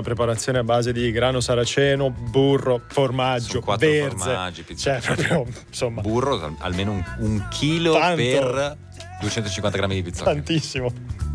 preparazione a base di grano saraceno, burro, formaggio, 4 verze. formaggi, pizza. Cioè, proprio, insomma, burro almeno un chilo Tanto. per 250 grammi di pizza. tantissimo.